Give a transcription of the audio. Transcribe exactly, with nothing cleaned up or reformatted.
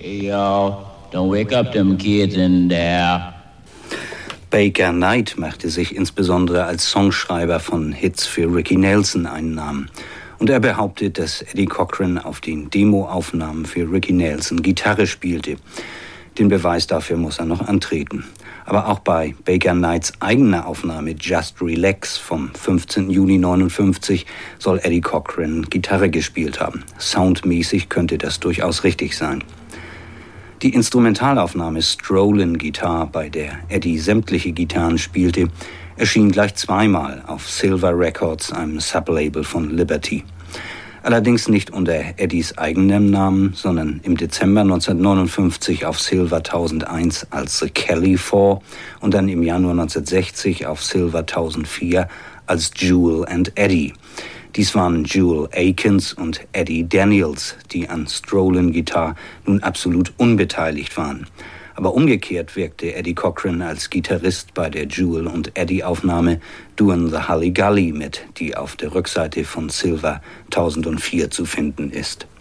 Hey, y'all, don't wake up them kids in there. Baker Knight machte sich insbesondere als Songschreiber von Hits für Ricky Nelson einen Namen. Und er behauptet, dass Eddie Cochran auf den Demoaufnahmen für Ricky Nelson Gitarre spielte. Den Beweis dafür muss er noch antreten. Aber auch bei Baker Knights eigener Aufnahme Just Relax vom fünfzehnten Juni neunundfünfzig soll Eddie Cochran Gitarre gespielt haben. Soundmäßig könnte das durchaus richtig sein. Die Instrumentalaufnahme Strollin' Guitar, bei der Eddie sämtliche Gitarren spielte, erschien gleich zweimal auf Silver Records, einem Sublabel von Liberty. Allerdings nicht unter Eddies eigenem Namen, sondern im Dezember neunzehnhundertneunundfünfzig auf Silver tausendeins als The Kelly Four und dann im Januar neunzehnhundertsechzig auf Silver tausendvier als Jewel and Eddie. Dies waren Jewel Akins und Eddie Daniels, die an Strollin' Guitar nun absolut unbeteiligt waren. Aber umgekehrt wirkte Eddie Cochran als Gitarrist bei der Jewel und Eddie Aufnahme Doin' the Hully Gully mit, die auf der Rückseite von Silver tausendvier zu finden ist.